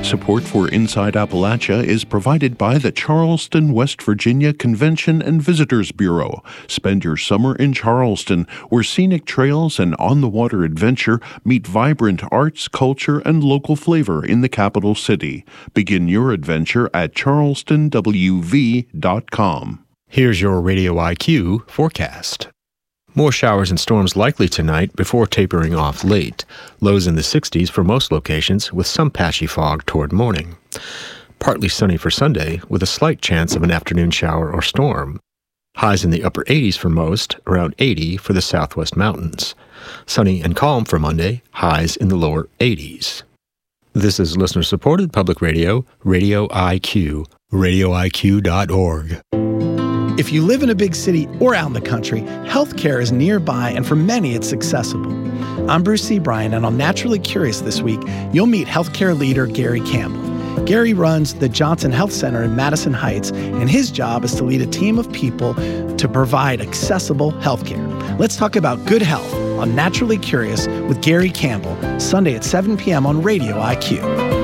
Support for Inside Appalachia is provided by the Charleston, West Virginia Convention and Visitors Bureau. Spend your summer in Charleston, where scenic trails and on-the-water adventure meet vibrant arts, culture, and local flavor in the capital city. Begin your adventure at charlestonwv.com. Here's your Radio IQ forecast. More showers and storms likely tonight before tapering off late. Lows in the 60s for most locations, with some patchy fog toward morning. Partly sunny for Sunday, with a slight chance of an afternoon shower or storm. Highs in the upper 80s for most, around 80 for the southwest mountains. Sunny and calm for Monday, highs in the lower 80s. This is listener-supported public radio, Radio IQ, radioiq.org. If you live in a big city or out in the country, healthcare is nearby, and for many, it's accessible. I'm Bruce C. Bryan, and on Naturally Curious this week, you'll meet healthcare leader Gary Campbell. Gary runs the Johnson Health Center in Madison Heights, and his job is to lead a team of people to provide accessible healthcare. Let's talk about good health on Naturally Curious with Gary Campbell, Sunday at 7 p.m. on Radio IQ.